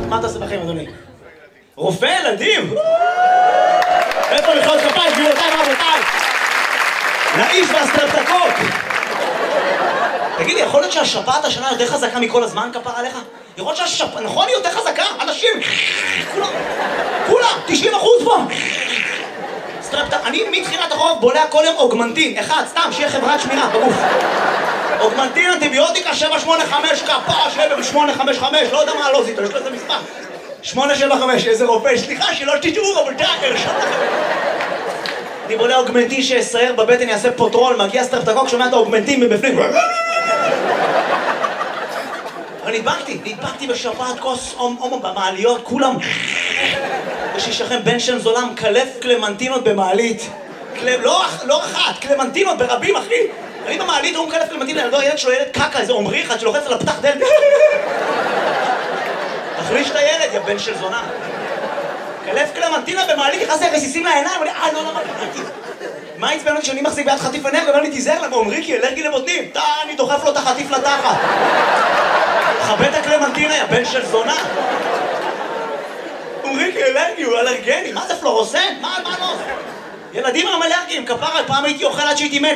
מה אתה עושה בחיים, אדוני? רופא ילדים? איפה מחיאות כפיים, גבירותיי ורבותיי? לאיש והסטרפטוקוק! תגיד לי, יכול להיות שהשפעת השנה יותר חזקה מכל הזמן, כפרה עליך? יכול להיות שהשפעת, נכון, היא יותר חזקה? אנשים, כולם, 90% פה! אני מתחילת החורף בולע כל יום אוגמנטין, אחד, סתם, שיהיה חברת שמירה בגוף. אוגמנטין, אנטיביוטיקה, 785, כפרה, 755, לא יודע מה הלוזית, יש לו איזה מספר. 875, איזה רופא, סליחה, שלא תטעו, אבל תאקר, אני בולע אוגמנטין שיסייר בבטן, יעשה פוטרול, מגיע סטרפטוקוק, שומע את האוגמנטין מבפנים. אבל נדבקתי בשפעת כוס הומו במעליות, כולם. יש לי שכם בן של זולם, קלף קלמנטינות במעלית. לא אחת, קלמנטינות ברבים, אחי. אני במעלית, הוא מקלף קלמנטינות, הילד שלו ילד קקה, איזה עומרי אחד שלוחץ על הפתח דלת. תחליש את הילד, יא בן של זונה. קלף קלמנטינה במעלית, נכנס לי רסיסים לעיניים, לא, למה קלמתי? מה הצפנו לי שאני מחזיק ביד חטיף אנרגיה? אומר לי, תיזהר למה, עומרי, כי אלרגי לבוטנים. אני דוחף לו את החטיף לתחת. חבד את הקלמנטינה, יא בן של זונה. עומרי, כי אלרגי, הוא אלרגני. מה זה פלורוסן? מה לא? ילדים הם אלרגיים, כפרה, פעם הייתי אוכל עד שהייתי מת.